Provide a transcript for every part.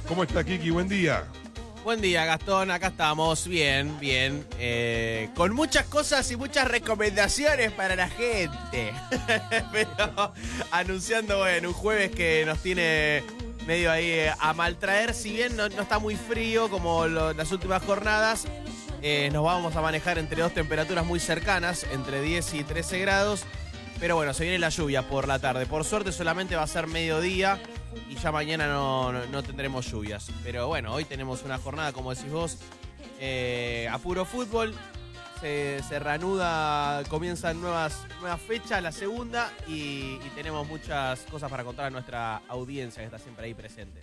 ¿Cómo está, Kiki? Buen día. Buen día, Gastón. Acá estamos. Bien. Con muchas cosas y muchas recomendaciones para la gente. Pero anunciando, un jueves que nos tiene medio ahí a maltraer. Si bien no está muy frío como las últimas jornadas, nos vamos a manejar entre dos temperaturas muy cercanas, entre 10 y 13 grados. Pero bueno, se viene la lluvia por la tarde. Por suerte solamente va a ser mediodía y ya mañana no tendremos lluvias. Pero bueno, hoy tenemos una jornada, como decís vos, a puro fútbol. Se reanuda, comienzan nuevas fechas, la segunda, y tenemos muchas cosas para contar a nuestra audiencia que está siempre ahí presente.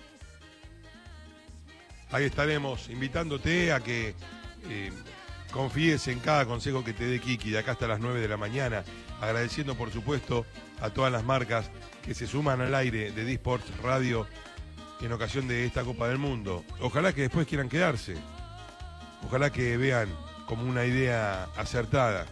Ahí estaremos invitándote a que confíes en cada consejo que te dé Kiki de acá hasta las 9 de la mañana. Agradeciendo, por supuesto, a todas las marcas que se suman al aire de D-Sports Radio en ocasión de esta Copa del Mundo. Ojalá que después quieran quedarse. Ojalá que vean como una idea acertada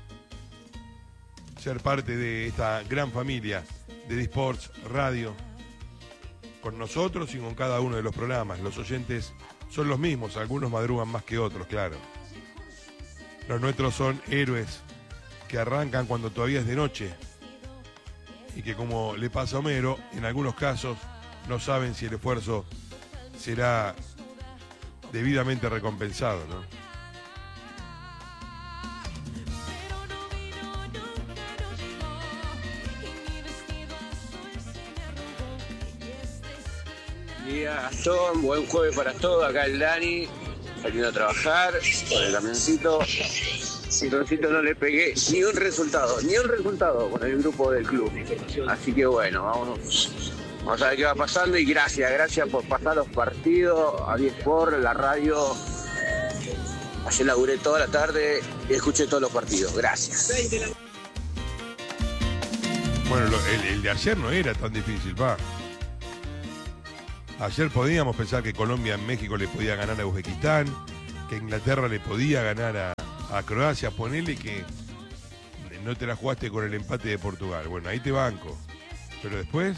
ser parte de esta gran familia de D-Sports Radio, con nosotros y con cada uno de los programas. Los oyentes son los mismos, algunos madrugan más que otros, claro. Los nuestros son héroes que arrancan cuando todavía es de noche y que, como le pasa a Homero, en algunos casos no saben si el esfuerzo será debidamente recompensado, ¿no? Buen día, Gastón, buen jueves para todos. Acá el Dani, saliendo a trabajar con el camioncito. Citroncito no le pegué ni un resultado con el grupo del club. Así que bueno, vamos a ver qué va pasando y gracias por pasar los partidos a D-Sport, la radio. Ayer laburé toda la tarde y escuché todos los partidos. Gracias. Bueno, el de ayer no era tan difícil, pa. Ayer podíamos pensar que Colombia en México le podía ganar a Uzbekistán, que Inglaterra le podía ganar a Croacia. Ponele que no te la jugaste con el empate de Portugal. Bueno, ahí te banco. Pero después...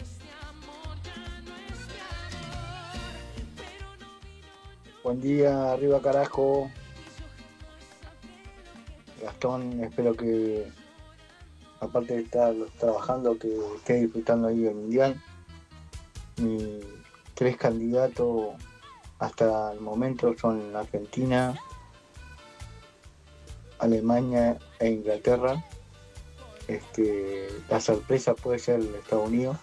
Buen día, arriba carajo. Gastón, espero que, aparte de estar trabajando, que esté disfrutando ahí del Mundial. Mis 3 candidatos hasta el momento son Argentina, Alemania e Inglaterra. La sorpresa puede ser Estados Unidos.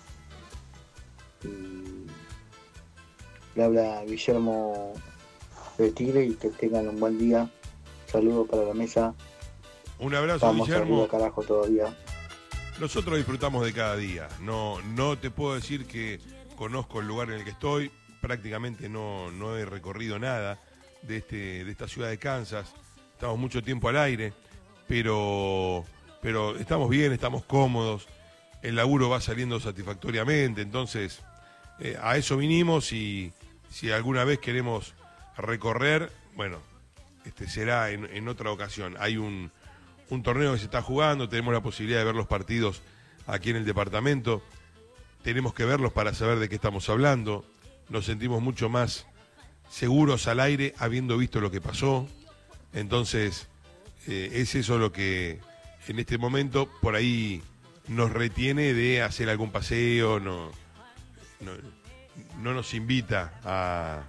Le habla Guillermo de Tigre y que tengan un buen día. Saludos para la mesa. Un abrazo, Vamos Guillermo. arriba, carajo, todavía. Nosotros disfrutamos de cada día. No te puedo decir que conozco el lugar en el que estoy. Prácticamente no he recorrido nada de esta ciudad de Kansas. Estamos mucho tiempo al aire, pero estamos bien, estamos cómodos. El laburo va saliendo satisfactoriamente. Entonces, a eso vinimos, y si alguna vez queremos recorrer, bueno, será en otra ocasión. Hay un torneo que se está jugando, tenemos la posibilidad de ver los partidos aquí en el departamento. Tenemos que verlos para saber de qué estamos hablando. Nos sentimos mucho más seguros al aire habiendo visto lo que pasó. Entonces, es eso lo que en este momento por ahí nos retiene de hacer algún paseo. No nos invita a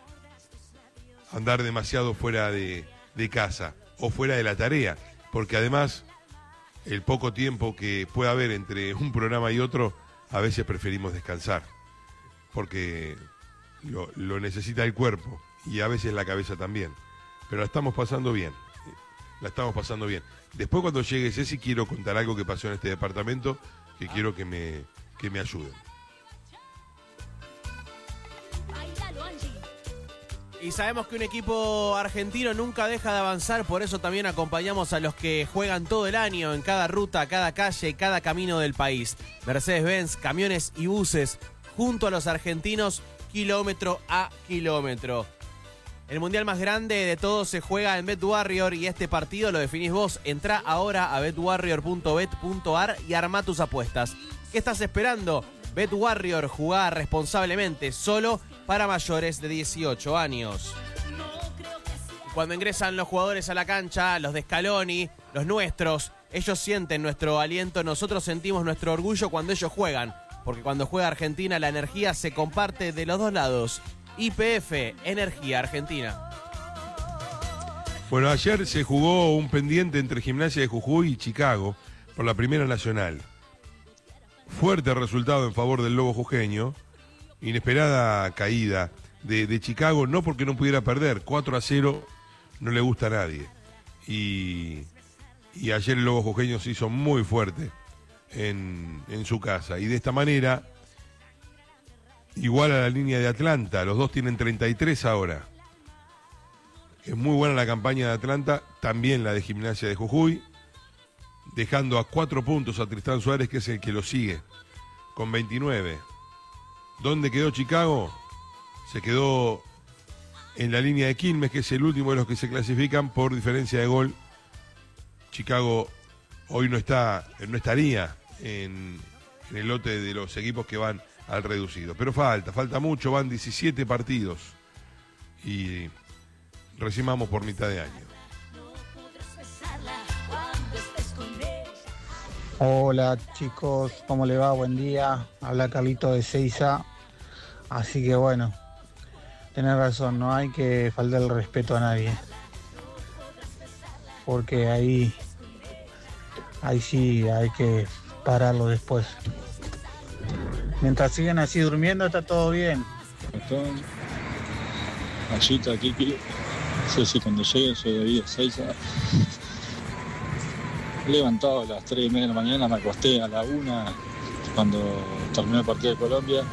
andar demasiado fuera de casa o fuera de la tarea, porque además el poco tiempo que pueda haber entre un programa y otro, a veces preferimos descansar, porque lo necesita el cuerpo y a veces la cabeza también. Pero la estamos pasando bien. Después, cuando llegue Ceci, quiero contar algo que pasó en este departamento, que quiero que me ayuden. Y sabemos que un equipo argentino nunca deja de avanzar, por eso también acompañamos a los que juegan todo el año en cada ruta, cada calle, cada camino del país. Mercedes-Benz, camiones y buses, junto a los argentinos, kilómetro a kilómetro. El mundial más grande de todos se juega en BetWarrior y este partido lo definís vos. Entrá ahora a betwarrior.bet.ar y armá tus apuestas. ¿Qué estás esperando? Bet Warrior, jugá responsablemente, solo para mayores de 18 años. Cuando ingresan los jugadores a la cancha, los de Scaloni, los nuestros, ellos sienten nuestro aliento, nosotros sentimos nuestro orgullo cuando ellos juegan. Porque cuando juega Argentina, la energía se comparte de los dos lados. YPF, Energía Argentina. Bueno, ayer se jugó un pendiente entre Gimnasia de Jujuy y Chicago por la Primera Nacional. Fuerte resultado en favor del Lobo jujeño. Inesperada caída de Chicago, no porque no pudiera perder. 4-0 no le gusta a nadie. Y ayer el Lobo jujeño se hizo muy fuerte en su casa. Y de esta manera, igual a la línea de Atlanta. Los dos tienen 33 ahora. Es muy buena la campaña de Atlanta, también la de Gimnasia de Jujuy, dejando a 4 puntos a Tristán Suárez, que es el que lo sigue, con 29. ¿Dónde quedó Chicago? Se quedó en la línea de Quilmes, que es el último de los que se clasifican por diferencia de gol. Chicago hoy no estaría en el lote de los equipos que van al reducido. Pero falta mucho, van 17 partidos. Y recién vamos por mitad de año. Hola chicos, ¿cómo le va? Buen día. Habla Carlito de Seiza. Así que bueno, tenés razón, no hay que faltar el respeto a nadie. Porque ahí sí hay que pararlo después. Mientras siguen así durmiendo está todo bien. Ayita, Kiki. Sí, cuando llegue soy de Villa Seiza. He levantado a las 3:30 de la mañana, me acosté a la 1 cuando terminó el partido de Colombia.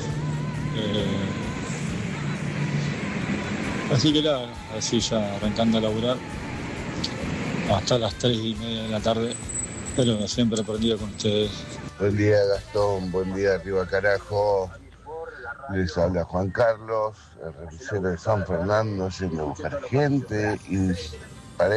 Así que nada, así ya arrancando a laburar hasta las 3:30 de la tarde, pero siempre aprendido con ustedes. Buen día Gastón, buen día arriba carajo. Les habla Juan Carlos, el revisero de San Fernando, yendo a buscar gente y